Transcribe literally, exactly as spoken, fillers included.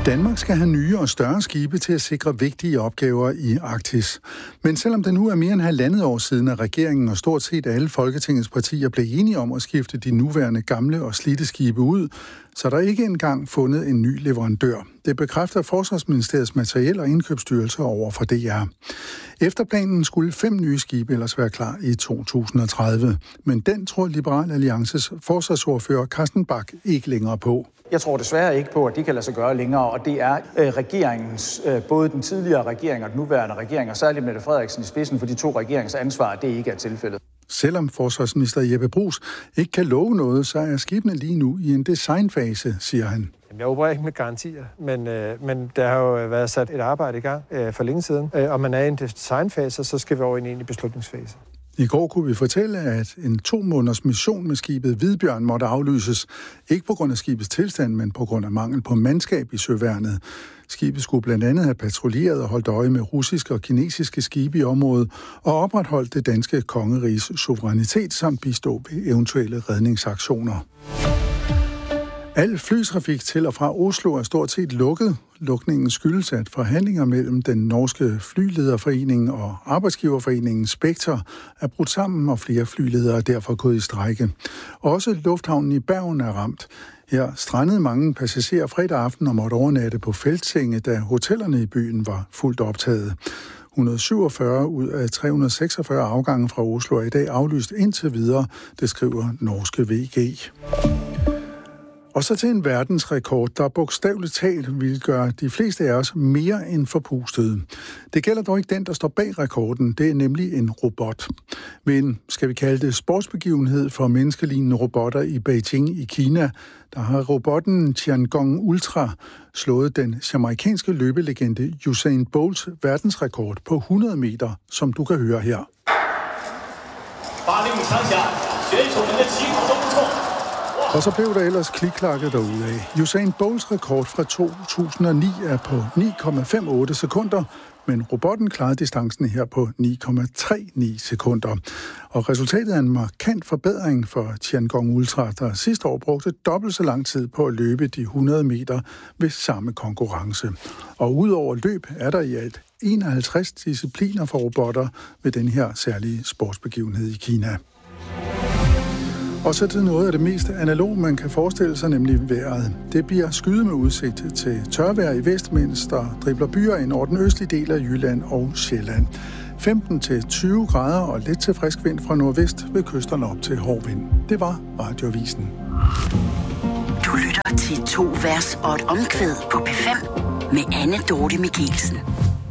Danmark skal have nye og større skibe til at sikre vigtige opgaver i Arktis. Men selvom det nu er mere end halvandet år siden, at regeringen og stort set alle Folketingets partier blev enige om at skifte de nuværende gamle og slidte skibe ud, så er der ikke engang fundet en ny leverandør. Det bekræfter Forsvarsministeriets materiel- og indkøbsstyrelse over for D R. Efter planen skulle fem nye skibe ellers være klar i to tusind og tredive. Men den tror Liberal Alliances forsvarsordfører Carsten Bach ikke længere på. Jeg tror desværre ikke på, at det kan lade sig gøre længere, og det er øh, regeringens, øh, både den tidligere regering og den nuværende regering, og særligt Mette Frederiksen i spidsen for de to regerings ansvar, at det ikke er tilfældet. Selvom forsvarsminister Jeppe Bruus ikke kan love noget, så er skibene lige nu i en designfase, siger han. Jeg opererer ikke med garantier, men, øh, men der har jo været sat et arbejde i gang øh, for længe siden, øh, og man er i en designfase, så skal vi over i en egentlig beslutningsfase. I går kunne vi fortælle, at en to måneders mission med skibet Hvidbjørn måtte aflyses. Ikke på grund af skibets tilstand, men på grund af mangel på mandskab i søværnet. Skibet skulle blandt andet have patruljeret og holdt øje med russiske og kinesiske skibe i området og opretholdt det danske kongeriges suverænitet samt bistå ved eventuelle redningsaktioner. Al flytrafik til og fra Oslo er stort set lukket. Lukningen skyldes, at forhandlinger mellem den norske flylederforening og arbejdsgiverforeningen Spekter er brudt sammen, og flere flyledere er derfor gået i strejke. Også lufthavnen i Bergen er ramt. Her strandede mange passagerer fredag aften og måtte overnatte på feltsenge, da hotellerne i byen var fuldt optaget. et hundrede og syvogfyrre ud af tre hundrede og seksogfyrre afgange fra Oslo er i dag aflyst indtil videre, det skriver norske V G. Og så til en verdensrekord, der bogstaveligt talt vil gøre de fleste af os mere end forpustede. Det gælder dog ikke den, der står bag rekorden. Det er nemlig en robot. Men skal vi kalde det sportsbegivenhed for menneskelignende robotter i Beijing i Kina, der har robotten Tiangong Ultra slået den jamaikanske løbelegende Usain Bolts verdensrekord på hundrede meter, som du kan høre her. Og så blev der ellers klikklakket derudad. Usain Bolts rekord fra to tusind og ni er på ni komma femogtyve sekunder, men robotten klarede distancen her på ni komma tredive sekunder. Og resultatet er en markant forbedring for Tiangong Ultra, der sidste år brugte dobbelt så lang tid på at løbe de hundrede meter ved samme konkurrence. Og udover løb er der i alt enoghalvtreds discipliner for robotter ved den her særlige sportsbegivenhed i Kina. Og så til noget af det mest analog, man kan forestille sig, nemlig vejret. Det bliver skyet med udsigt til tørvejr i vest, mens der dribler byer ind over den østlige del af Jylland og Sjælland. femten til tyve grader og lidt til frisk vind fra nordvest ved kysterne op til hård vind. Det var Radioavisen. Du lytter til to vers og et omkvæd på P fem med Anne Dorte Michelsen.